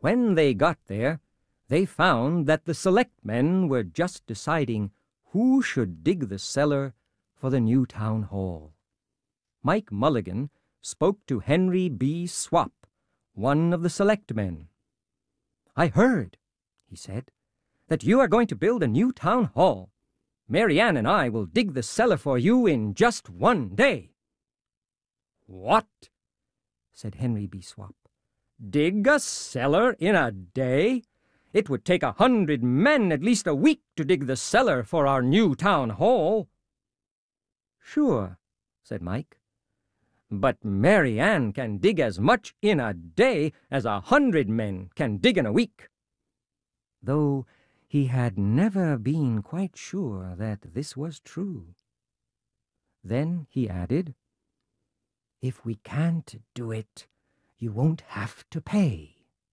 When they got there, they found that the selectmen were just deciding who should dig the cellar for the new town hall. Mike Mulligan spoke to Henry B. Swap, one of the selectmen. "I heard," he said, "that you are going to build a new town hall. Mary Ann and I will dig the cellar for you in just one day." "What?" said Henry B. Swap. "Dig a cellar in a day? It would take 100 men at least a week to dig the cellar for our new town hall." "Sure," said Mike. "But Mary Ann can dig as much in a day as 100 men can dig in a week." Though he had never been quite sure that this was true. Then he added, "If we can't do it, you won't have to pay."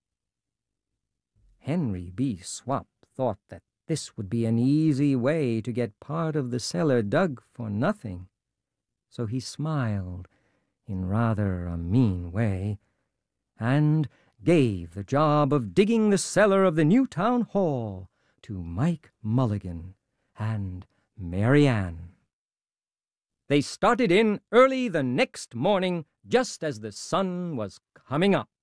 Henry B. Swap thought that this would be an easy way to get part of the cellar dug for nothing, so he smiled in rather a mean way, and gave the job of digging the cellar of the new town hall to Mike Mulligan and Mary Ann. They started in early the next morning, just as the sun was coming up.